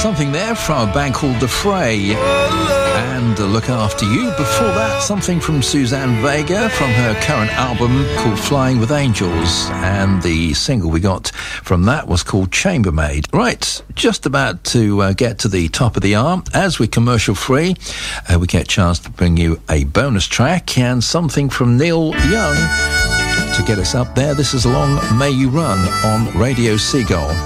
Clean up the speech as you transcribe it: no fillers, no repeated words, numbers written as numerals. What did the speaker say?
Something there from a band called The Fray and Look After You. Before that, something from Suzanne Vega from her current album called Flying with Angels, and the single we got from that was called Chambermaid. Right, just about to get to the top of the hour. As we're commercial free, we get a chance to bring you a bonus track and something from Neil Young to get us up there. This is Long May You Run on Radio Seagull.